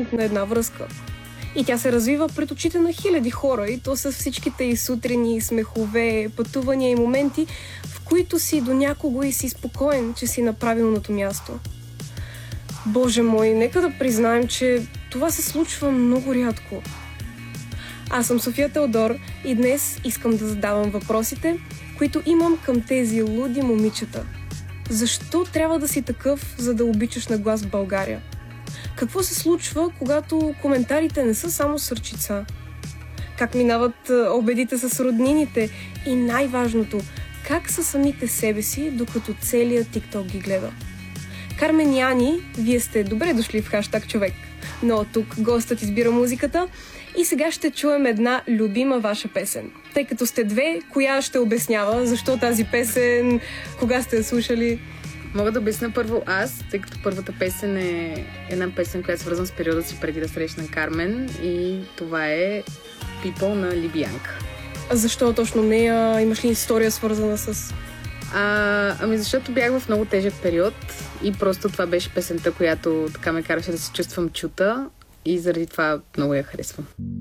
момент на една връзка. И тя се развива пред очите на хиляди хора, и то с всичките и сутрини, смехове, пътувания и моменти, в които си до някого и си спокоен, че си на правилното място. Боже мой, нека да признаем, че това се случва много рядко. Аз съм София Теодор и днес искам да задавам въпросите, които имам към тези луди момичета. Защо трябва да си такъв, за да обичаш на глас в България? Какво се случва, когато коментарите не са само сърчица? Как минават обедите с роднините? И най-важното, как са самите себе си, докато целият TikTok ги гледа? Кармен и Ани, вие сте добре дошли в хаштаг човек. Но тук гостът избира музиката и сега ще чуем една любима ваша песен. Тъй като сте две, коя ще обяснява? Защо тази песен? Кога сте я слушали? Мога да обясня първо аз, тъй като първата песен е една песен, която е свързана с периода си преди да срещна Кармен, и това е People на Либиянка. А защо точно нея? Имаш ли история свързана с... Защото бях в много тежък период и просто това беше песента, която така ме караше да се чувствам чута, и заради това много я харесвам.